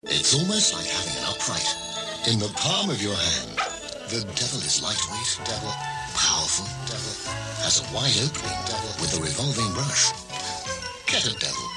It's almost like having an upright in the palm of your hand. The devil is lightweight, devil, powerful, devil, has a wide opening, devil, with a revolving brush. Get a devil.